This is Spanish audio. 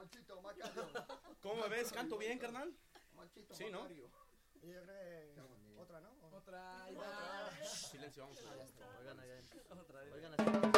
Monchito, Macario. ¿Cómo me ves? ¿Canto bien, carnal? Monchito, Sí, ¿no? Macario. Y yo creo que otra, ¿no? Otra. Silencio, vamos. Oigan, oigan. Otra vez. Oigan,